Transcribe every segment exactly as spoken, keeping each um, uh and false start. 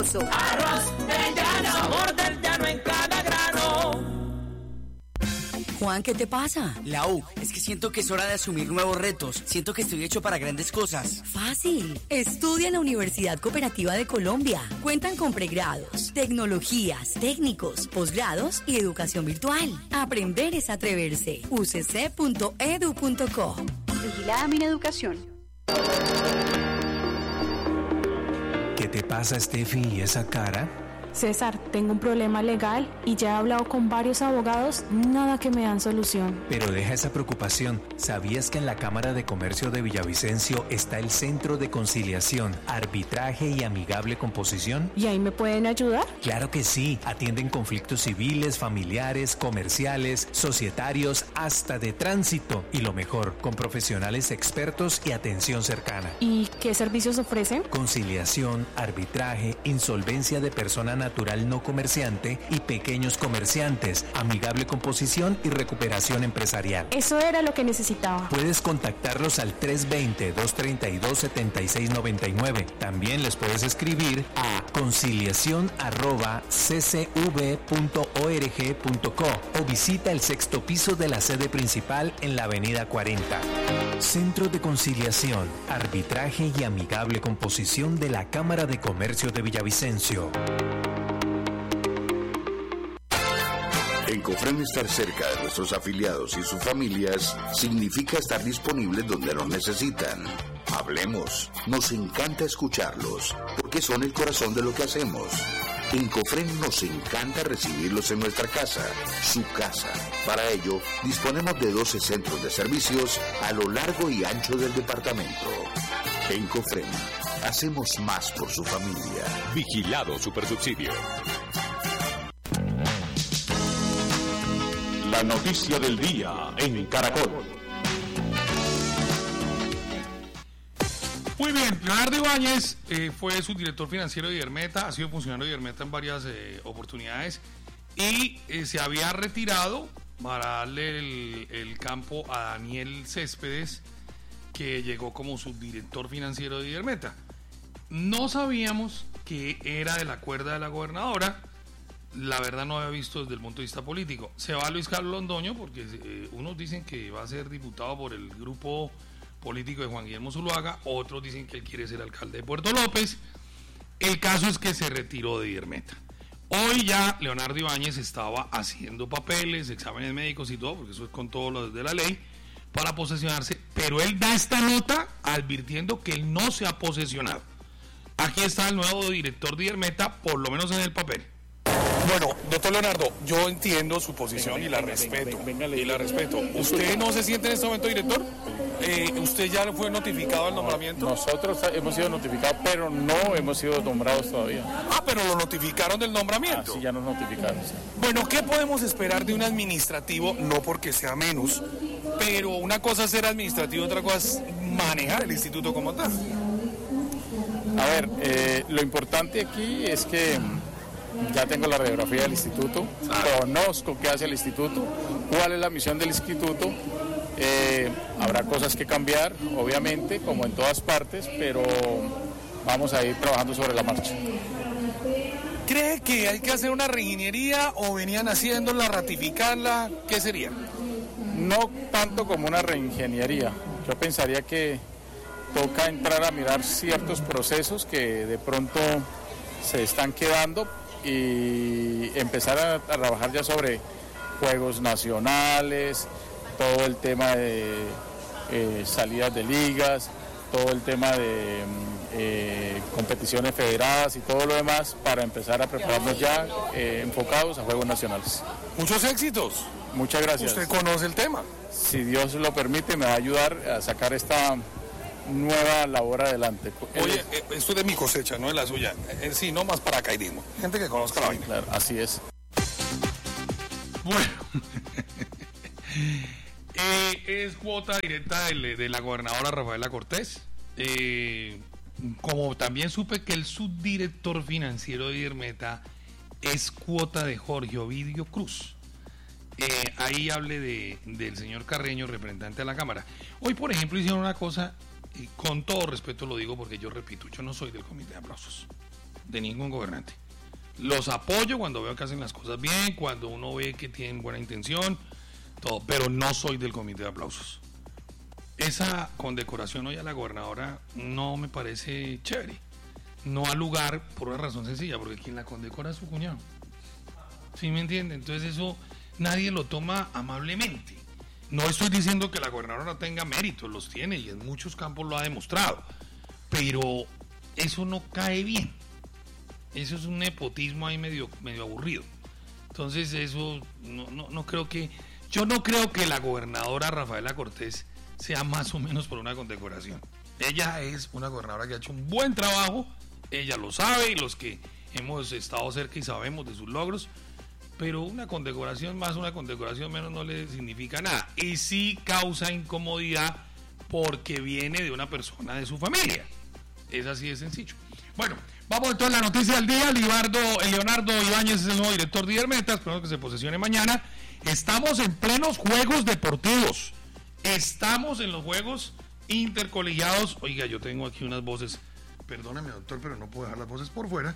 delicioso. Arroz del llano, sabor del llano en cada grano. Juan, ¿qué te pasa? Lau, es que siento que es hora de asumir nuevos retos. Siento que estoy hecho para grandes cosas. Fácil. Estudia en la Universidad Cooperativa de Colombia. Cuentan con pregrados, tecnologías, técnicos, posgrados y educación virtual. Aprender es atreverse. u c c punto e d u punto co. Vigilada Mineducación. ¿Qué te pasa, Steffi, y esa cara? César, tengo un problema legal y ya he hablado con varios abogados, nada que me dan solución. Pero deja esa preocupación. ¿Sabías que en la Cámara de Comercio de Villavicencio está el Centro de Conciliación, Arbitraje y Amigable Composición? ¿Y ahí me pueden ayudar? Claro que sí. Atienden conflictos civiles, familiares, comerciales, societarios, hasta de tránsito. Y lo mejor, con profesionales expertos y atención cercana. ¿Y qué servicios ofrecen? Conciliación, arbitraje, insolvencia de persona natural no comerciante y pequeños comerciantes, amigable composición y recuperación empresarial. Eso era lo que necesitaba. Puedes contactarlos al tres dos cero, dos tres dos, siete seis nueve nueve. También les puedes escribir a conciliación arroba c c v punto org punto co o visita el sexto piso de la sede principal en la avenida cuarenta. Centro de Conciliación, Arbitraje y Amigable Composición de la Cámara de Comercio de Villavicencio. En Cofren, estar cerca de nuestros afiliados y sus familias significa estar disponibles donde nos necesitan. Hablemos, nos encanta escucharlos, porque son el corazón de lo que hacemos. En Cofren nos encanta recibirlos en nuestra casa, su casa. Para ello, disponemos de doce centros de servicios a lo largo y ancho del departamento. En Cofren, hacemos más por su familia. Vigilado Supersubsidio. La noticia del día en Caracol. Muy bien, Leonardo Ibáñez eh, fue subdirector financiero de Ibermeta, ha sido funcionario de Ibermeta en varias eh, oportunidades y eh, se había retirado para darle el, el campo a Daniel Céspedes, que llegó como subdirector financiero de Ibermeta. No sabíamos que era de la cuerda de la gobernadora. La verdad no había visto desde el punto de vista político. Se va Luis Carlos Londoño porque eh, unos dicen que va a ser diputado por el grupo político de Juan Guillermo Zuluaga, otros dicen que él quiere ser alcalde de Puerto López. El caso es que se retiró de Ibermeta. Hoy ya Leonardo Ibáñez estaba haciendo papeles, exámenes médicos y todo, porque eso es con todo lo de la ley, para posesionarse, pero él da esta nota advirtiendo que él no se ha posesionado. Aquí está el nuevo director de Ibermeta, por lo menos en el papel. Bueno, doctor Leonardo, yo entiendo su posición venga, y la venga, respeto. Venga, venga, y la respeto. ¿Usted no se siente en este momento director? Eh, ¿Usted ya fue notificado del nombramiento? Nosotros hemos sido notificados, pero no hemos sido nombrados todavía. Ah, pero lo notificaron del nombramiento. Ah, sí, ya nos notificaron. Sí. Bueno, ¿qué podemos esperar de un administrativo? No porque sea menos, pero una cosa es ser administrativo, otra cosa es manejar el instituto como tal. A ver, eh, lo importante aquí es que ya tengo la radiografía del instituto, conozco qué hace el instituto, cuál es la misión del instituto. Eh, habrá cosas que cambiar, obviamente, como en todas partes, pero vamos a ir trabajando sobre la marcha. ¿Cree que hay que hacer una reingeniería o venían haciéndola, ratificarla? ¿Qué sería? No tanto como una reingeniería. Yo pensaría que toca entrar a mirar ciertos procesos que de pronto se están quedando y empezar a, a trabajar ya sobre juegos nacionales, todo el tema de eh, salidas de ligas, todo el tema de eh, competiciones federadas y todo lo demás para empezar a prepararnos ya eh, enfocados a juegos nacionales. Muchos éxitos. Muchas gracias. ¿Usted conoce el tema? Si Dios lo permite, me va a ayudar a sacar esta nueva labor adelante. Oye, eh, esto es de mi cosecha, no de la suya. En sí, no más paracaidismo. Gente que conozca sí, la vaina. Claro, así es. Bueno, eh, es cuota directa de, de la gobernadora Rafaela Cortés. Eh, como también supe que el subdirector financiero de Ibermeta es cuota de Jorge Ovidio Cruz. Eh, ahí hable de, del señor Carreño, representante de la Cámara. Hoy, por ejemplo, hicieron una cosa, y con todo respeto lo digo porque yo repito, yo no soy del comité de aplausos. de ningún gobernante. Los apoyo cuando veo que hacen las cosas bien, cuando uno ve que tienen buena intención, todo, pero no soy del comité de aplausos. Esa condecoración hoy a la gobernadora no me parece chévere. No al lugar por una razón sencilla, porque quien la condecora es su cuñado. ¿Sí me entiende? Entonces eso nadie lo toma amablemente. No estoy diciendo que la gobernadora no tenga méritos, los tiene y en muchos campos lo ha demostrado, pero eso no cae bien. Eso es un nepotismo ahí medio, medio aburrido. Entonces eso no, no, no creo que, yo no creo que la gobernadora Rafaela Cortés sea más o menos por una condecoración. Ella es una gobernadora que ha hecho un buen trabajo, ella lo sabe y los que hemos estado cerca y sabemos de sus logros, pero una condecoración más, una condecoración menos no le significa nada. Y sí causa incomodidad porque viene de una persona de su familia. Es así de sencillo. Bueno, vamos entonces a la noticia del día. Leonardo, Leonardo Ibáñez es el nuevo director de Ibermeta, esperamos que se posesione mañana. Estamos en plenos Juegos Deportivos. Estamos en los Juegos Intercolegiados. Oiga, yo tengo aquí unas voces, perdóneme doctor, pero no puedo dejar las voces por fuera,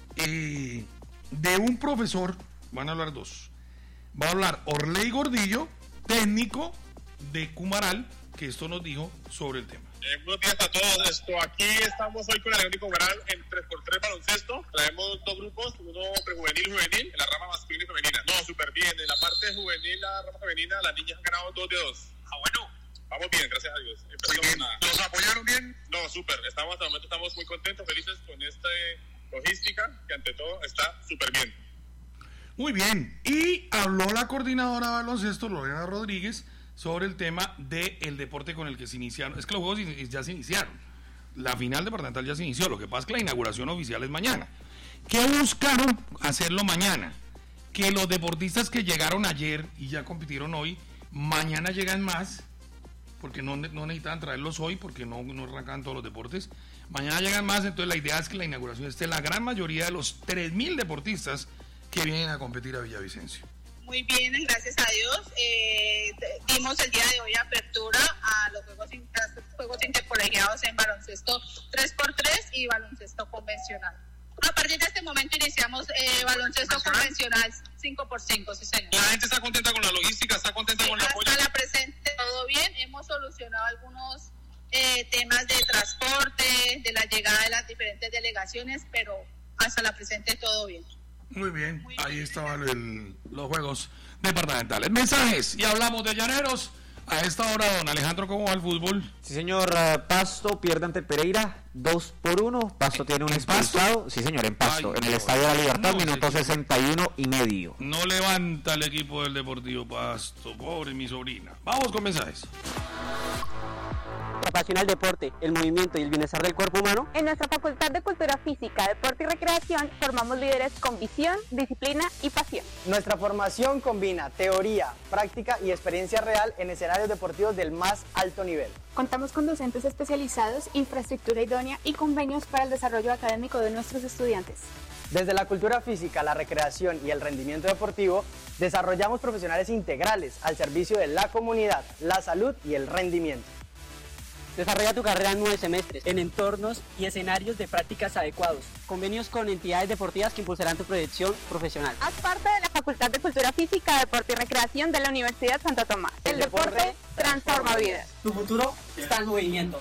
eh, de un profesor. Van a hablar dos. Va a hablar Orley Gordillo, técnico de Cumaral, que esto nos dijo sobre el tema. Eh, buenos días a todos. Esto, aquí estamos hoy con el León y Cumaral en tres por tres baloncesto. Traemos dos grupos, uno prejuvenil y juvenil, en la rama masculina y femenina. No, súper bien. En la parte juvenil, la rama femenina, las niñas han ganado dos de dos. Ah, bueno. Vamos bien, gracias a Dios. Muy bien. ¿Los apoyaron bien? No, súper. Estamos, hasta el momento estamos muy contentos, felices con esta logística, que ante todo está súper bien. Muy bien, y habló la coordinadora de baloncesto, Lorena Rodríguez, sobre el tema del deporte con el que se iniciaron. Es que los juegos ya se iniciaron, la final departamental ya se inició, lo que pasa es que la inauguración oficial es mañana. ¿Qué buscaron hacerlo mañana? Que los deportistas que llegaron ayer y ya compitieron hoy, mañana llegan más, porque no, no necesitaban traerlos hoy, porque no, no arrancan todos los deportes. Mañana llegan más, entonces la idea es que la inauguración esté la gran mayoría de los tres mil deportistas que vienen a competir a Villavicencio. Muy bien, gracias a Dios. Eh, dimos el día de hoy apertura a los juegos, juegos intercolegiados en baloncesto tres por tres y baloncesto convencional. A partir de este momento iniciamos eh, baloncesto convencional cinco por cinco, sí señor. ¿La gente está contenta con la logística? ¿Está contenta sí, con el apoyo? Hasta la presente todo bien, hemos solucionado algunos eh, temas de transporte, de la llegada de las diferentes delegaciones, pero hasta la presente todo bien. Muy bien, Muy ahí estaban el, los juegos departamentales. Mensajes, y hablamos de Llaneros. A esta hora, don Alejandro, ¿cómo va el fútbol? Sí, señor, uh, Pasto pierde ante Pereira, dos por uno. Pasto tiene un expulsado. Sí, señor, en Pasto, Ay, en el no, Estadio de la Libertad, no, minuto sesenta y uno y medio. No levanta el equipo del Deportivo Pasto, pobre mi sobrina. Vamos con mensajes. Apasiona el deporte, el movimiento y el bienestar del cuerpo humano. En nuestra Facultad de Cultura Física, Deporte y Recreación formamos líderes con visión, disciplina y pasión. Nuestra formación combina teoría, práctica y experiencia real en escenarios deportivos del más alto nivel. Contamos con docentes especializados, infraestructura idónea y convenios para el desarrollo académico de nuestros estudiantes. Desde la cultura física, la recreación y el rendimiento deportivo, desarrollamos profesionales integrales al servicio de la comunidad, la salud y el rendimiento. Desarrolla tu carrera en nueve semestres, en entornos y escenarios de prácticas adecuados. Convenios con entidades deportivas que impulsarán tu proyección profesional. Haz parte de la Facultad de Cultura Física, Deporte y Recreación de la Universidad Santo Tomás. El, el deporte, deporte transforma vidas. Tu futuro está en movimiento.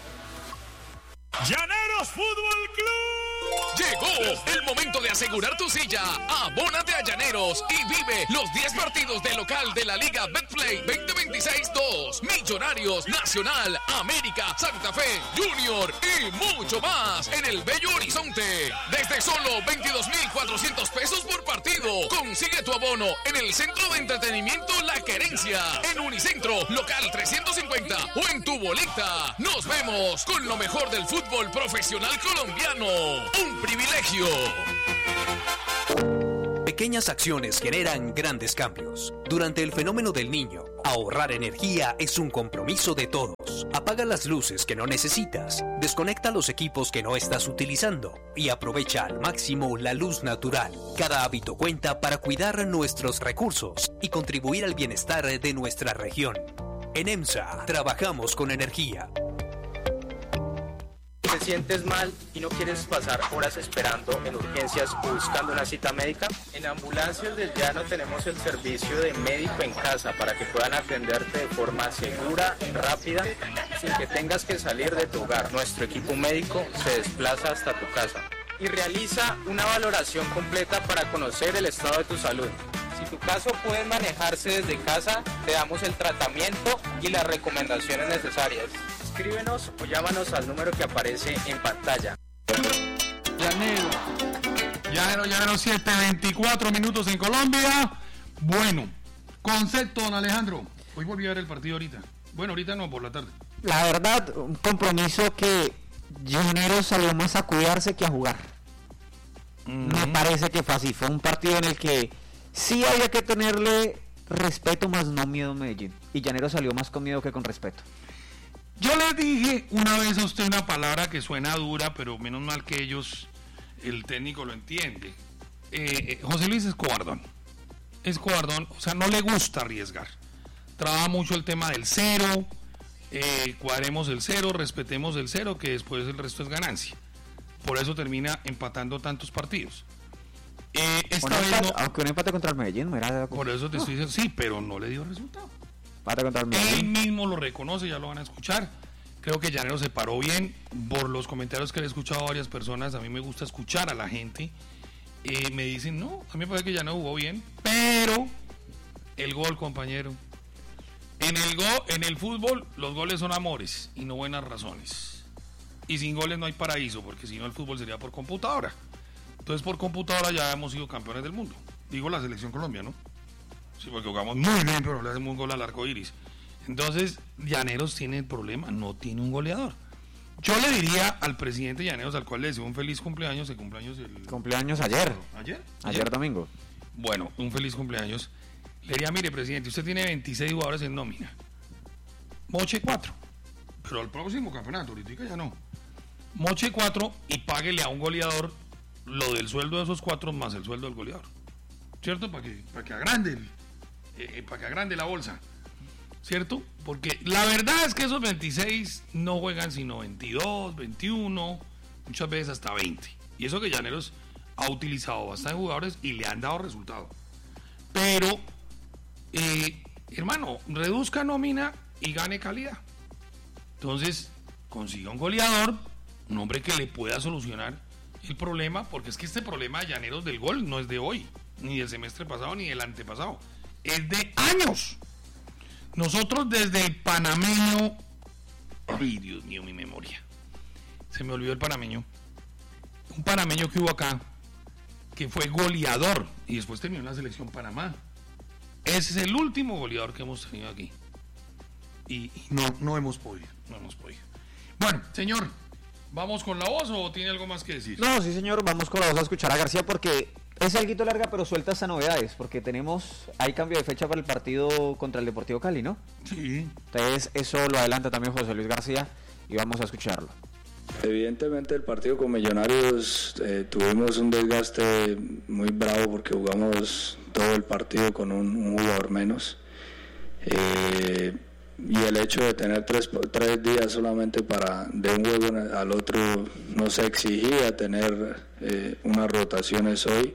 Llaneros Fútbol Club. Llegó el momento de asegurar tu silla. Abónate a Llaneros y vive los diez partidos de local de la Liga Betplay veinte veintiséis dos. Millonarios, Nacional, América, Santa Fe, Junior y mucho más en el Bello Horizonte. Desde solo veintidós mil cuatrocientos pesos por partido. Consigue tu abono en el Centro de Entretenimiento La Querencia, en Unicentro, local trescientos cincuenta o en tu boleta. Nos vemos con lo mejor del fútbol profesional colombiano. Un privilegio. Pequeñas acciones generan grandes cambios. Durante el fenómeno del Niño, ahorrar energía es un compromiso de todos. Apaga las luces que no necesitas, desconecta los equipos que no estás utilizando y aprovecha al máximo la luz natural. Cada hábito cuenta para cuidar nuestros recursos y contribuir al bienestar de nuestra región. En EMSA, trabajamos con energía. ¿Te sientes mal y no quieres pasar horas esperando en urgencias o buscando una cita médica? En Ambulancias del Llano tenemos el servicio de médico en casa para que puedan atenderte de forma segura, rápida, sin que tengas que salir de tu hogar. Nuestro equipo médico se desplaza hasta tu casa y realiza una valoración completa para conocer el estado de tu salud. Si tu caso puede manejarse desde casa, te damos el tratamiento y las recomendaciones necesarias. Escríbenos o llámanos al número que aparece en pantalla. Llanero. Llanero, Llanero, siete veinticuatro minutos en Colombia. Bueno, concepto, don Alejandro. Hoy volví a ver el partido ahorita. Bueno, ahorita no, por la tarde. La verdad, un compromiso que Llanero salió más a cuidarse que a jugar. Mm-hmm. Me parece que fue así. Fue un partido en el que sí había que tenerle respeto, más no miedo a Medellín. Y Llanero salió más con miedo que con respeto. Yo les dije una vez a usted una palabra que suena dura, pero menos mal que ellos, el técnico lo entiende. Eh, eh, José Luis es cobardón. Es cobardón, o sea, no le gusta arriesgar. Trabaja mucho el tema del cero, eh, cuadremos el cero, respetemos el cero, que después el resto es ganancia. Por eso termina empatando tantos partidos. Eh, esta vez empate, no, aunque un empate contra el Medellín, no era... Por eso te estoy diciendo, sí, pero no le dio resultado. Contra el Medellín. Él mismo lo reconoce, ya lo van a escuchar. Creo que Llanero se paró bien. Por los comentarios que le he escuchado a varias personas, a mí me gusta escuchar a la gente. Eh, me dicen, no, a mí me parece que Llanero jugó bien, pero el gol, compañero. En el, go, en el fútbol, los goles son amores y no buenas razones. Y sin goles no hay paraíso, porque si no el fútbol sería por computadora. Entonces por computadora ya hemos sido campeones del mundo. Digo la selección Colombia, ¿no? Sí, porque jugamos muy bien, pero le hacemos un gol al arco iris. Entonces, Llaneros tiene el problema, no tiene un goleador. Yo le diría al presidente Llaneros, al cual le deseo un feliz cumpleaños, el cumpleaños el... Cumpleaños ayer. ¿Ayer? Ayer, ayer domingo. Bueno, un feliz cumpleaños. Le diría, mire, presidente, usted tiene veintiséis jugadores en nómina. Moche cuatro. Pero al próximo campeonato, ahorita ya no. Moche cuatro y páguele a un goleador lo del sueldo de esos cuatro más el sueldo del goleador. ¿Cierto? Para que, para que agrande el... Eh, para que agrande la bolsa, ¿cierto? Porque la verdad es que esos veintiséis no juegan sino veintidós, veintiuno, muchas veces hasta veinte. Y eso que Llaneros ha utilizado bastantes jugadores y le han dado resultado. Pero, eh, hermano, reduzca nómina y gane calidad. Entonces, consiga un goleador, un hombre que le pueda solucionar el problema, porque es que este problema de Llaneros del gol no es de hoy, ni del semestre pasado, ni del antepasado. Es de años. Nosotros desde el panameño, ay Dios mío, mi memoria, se me olvidó el panameño, un panameño que hubo acá, que fue goleador y después terminó en la selección Panamá. Ese es el último goleador que hemos tenido aquí y, y no, no hemos podido, no hemos podido. Bueno, señor, ¿vamos con la voz o tiene algo más que decir? No, sí señor, vamos con la voz a escuchar a García porque es algo larga, pero suelta hasta novedades, porque tenemos, hay cambio de fecha para el partido contra el Deportivo Cali, ¿no? Sí. Entonces eso lo adelanta también José Luis García y vamos a escucharlo. Evidentemente el partido con Millonarios eh, tuvimos un desgaste muy bravo porque jugamos todo el partido con un, un jugador menos. Eh, y el hecho de tener tres, tres días solamente para de un juego al otro nos exigía tener eh, unas rotaciones hoy.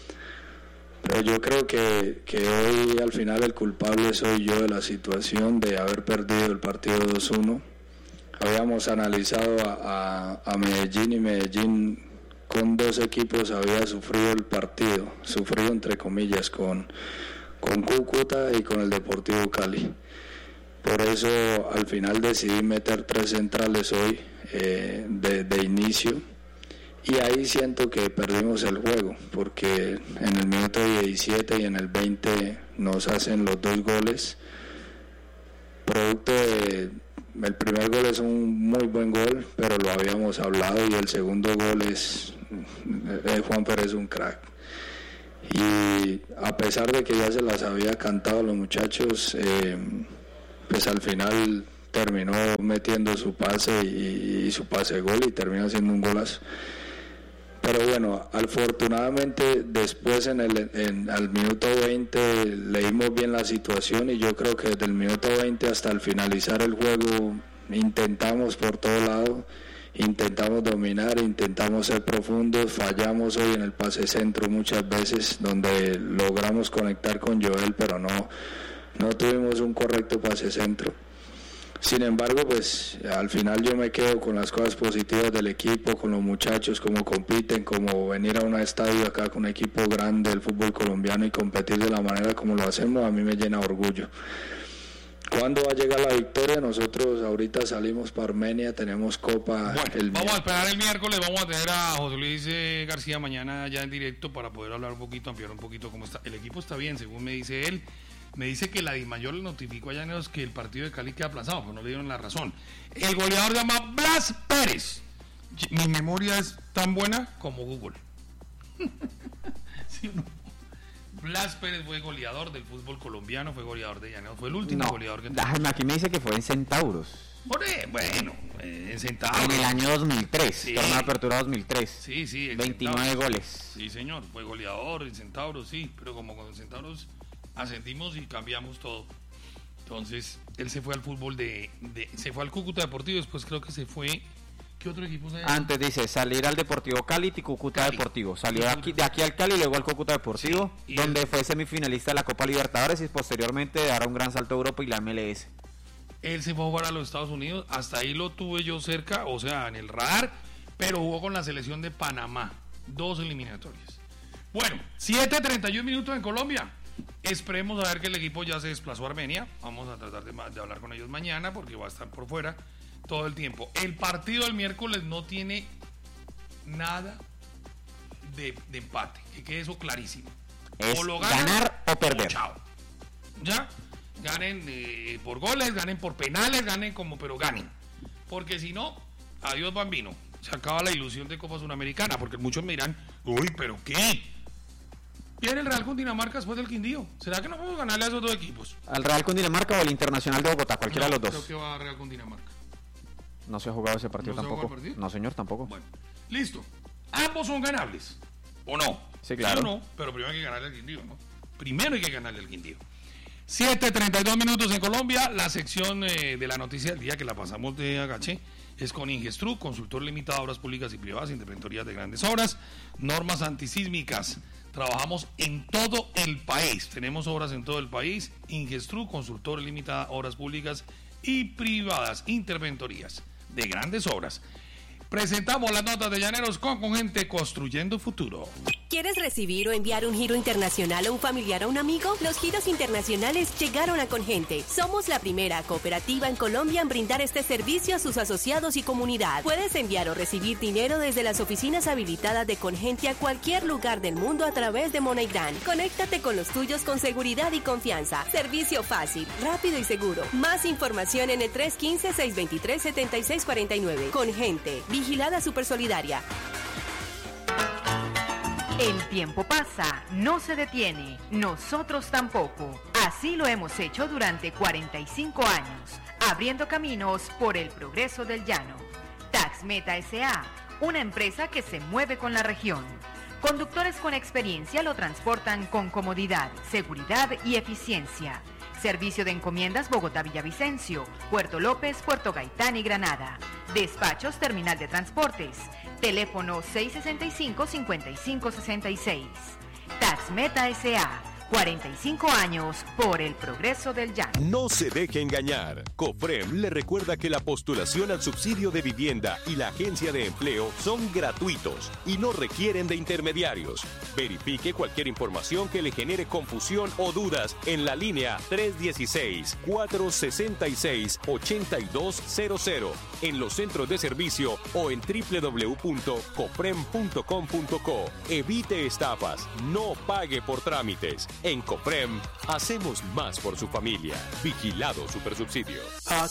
Pero yo creo que, que hoy al final el culpable soy yo de la situación de haber perdido el partido dos uno. Habíamos analizado a, a, a Medellín y Medellín con dos equipos había sufrido el partido, sufrido entre comillas con, con Cúcuta y con el Deportivo Cali. Por eso al final decidí meter tres centrales hoy eh, de, de inicio. Y ahí siento que perdimos el juego, porque en el minuto diecisiete y en el veinte nos hacen los dos goles. Producto de, el primer gol es un muy buen gol, pero lo habíamos hablado, y el segundo gol es, eh, Juan Pérez un crack. Y a pesar de que ya se las había cantado a los muchachos, eh, pues al final terminó metiendo su pase y, y su pase de gol y terminó haciendo un golazo. Pero bueno, afortunadamente después en el en, al minuto veinte leímos bien la situación y yo creo que desde el minuto veinte hasta el finalizar el juego intentamos por todo lado intentamos dominar, intentamos ser profundos, fallamos hoy en el pase centro muchas veces, donde logramos conectar con Joel, pero no, no tuvimos un correcto pase centro. Sin embargo, pues al final yo me quedo con las cosas positivas del equipo, con los muchachos, cómo compiten, como venir a un estadio acá con un equipo grande del fútbol colombiano y competir de la manera como lo hacemos, a mí me llena de orgullo. ¿Cuándo va a llegar la victoria? Nosotros ahorita salimos para Armenia, tenemos Copa bueno, el vamos a esperar el miércoles, vamos a tener a José Luis eh, García mañana ya en directo para poder hablar un poquito, ampliar un poquito cómo está. El equipo está bien, según me dice él. Me dice que la DIMAYOR le notificó a Llaneros que el partido de Cali queda aplazado, pero no le dieron la razón. El goleador se llama Blas Pérez. Mi memoria es tan buena como Google. ¿Sí o no? Blas Pérez fue goleador del fútbol colombiano, fue goleador de Llaneros, fue el último no, goleador que tuvo. Aquí me dice que fue en Centauros. Bueno, eh, en Centauros. En el año dos mil tres, sí. Torneo de Apertura dos mil tres. Sí, sí. veintinueve Centauros. Goles. Sí, señor, fue goleador en Centauros, sí, pero como con Centauros ascendimos y cambiamos todo. Entonces, él se fue al fútbol de, de se fue al Cúcuta Deportivo, después creo que se fue. ¿Qué otro equipo se Antes dice salir al Deportivo Cali y Cúcuta Cali. Deportivo. Salió de aquí, de aquí al Cali y luego al Cúcuta Deportivo, sí, donde el... fue semifinalista de la Copa Libertadores y posteriormente dará un gran salto a Europa y la M L S. Él se fue a jugar a los Estados Unidos, hasta ahí lo tuve yo cerca, o sea, en el radar, pero jugó con la selección de Panamá, dos eliminatorias. Bueno, siete treinta y uno minutos en Colombia. Esperemos a ver que el equipo ya se desplazó a Armenia. Vamos a tratar de, de hablar con ellos mañana porque va a estar por fuera todo el tiempo. El partido del miércoles no tiene nada de, de empate, que quede eso clarísimo. Es o lo ganan, ganar o perder. O chao. Ya, ganen eh, por goles, ganen por penales, ganen como, pero ganen. Porque si no, adiós bambino. Se acaba la ilusión de Copa Sudamericana, porque muchos me dirán, uy, pero ¿qué? Viene el Real Cundinamarca después del Quindío. ¿Será que no podemos ganarle a esos dos equipos? ¿Al Real Cundinamarca o al Internacional de Bogotá? Cualquiera no, de los dos. Creo que va a Real Cundinamarca. ¿No se ha jugado ese partido ¿No tampoco? Se partido? No, señor, tampoco. Bueno, listo. Ambos son ganables. ¿O no? Sí, claro. ¿Sí o no? Pero primero hay que ganarle al Quindío, ¿no? Primero hay que ganarle al Quindío. siete treinta y dos minutos en Colombia. La sección eh, de la noticia del día que la pasamos de agache es con Ingestru, consultor limitado a obras públicas y privadas, interventorías de grandes obras, normas antisísmicas. Trabajamos en todo el país, tenemos obras en todo el país. Ingestru, consultor limitada a obras públicas y privadas, interventorías de grandes obras. Presentamos las notas de Llaneros con, con gente construyendo futuro. ¿Quieres recibir o enviar un giro internacional a un familiar o un amigo? Los giros internacionales llegaron a Congente. Somos la primera cooperativa en Colombia en brindar este servicio a sus asociados y comunidad. Puedes enviar o recibir dinero desde las oficinas habilitadas de Congente a cualquier lugar del mundo a través de MoneyGram. Conéctate con los tuyos con seguridad y confianza. Servicio fácil, rápido y seguro. Más información en el tres uno cinco, seis dos tres, siete seis cuatro nueve. Congente, vigilada Supersolidaria. El tiempo pasa, no se detiene, nosotros tampoco. Así lo hemos hecho durante cuarenta y cinco años, abriendo caminos por el progreso del llano. Taxmeta S A, una empresa que se mueve con la región. Conductores con experiencia lo transportan con comodidad, seguridad y eficiencia. Servicio de encomiendas Bogotá-Villavicencio, Puerto López, Puerto Gaitán y Granada. Despachos Terminal de Transportes. Teléfono seis seis cinco, cinco cinco seis seis. Taxmeta S A. cuarenta y cinco años por el progreso del llano. No se deje engañar. COFREM le recuerda que la postulación al subsidio de vivienda y la agencia de empleo son gratuitos y no requieren de intermediarios. Verifique cualquier información que le genere confusión o dudas en la línea tres uno seis, cuatro seis seis, ocho dos cero cero, en los centros de servicio o en doble u doble u doble u punto cofrem punto com punto co. Evite estafas, no pague por trámites. En COFREM, hacemos más por su familia. Vigilado Supersubsidio.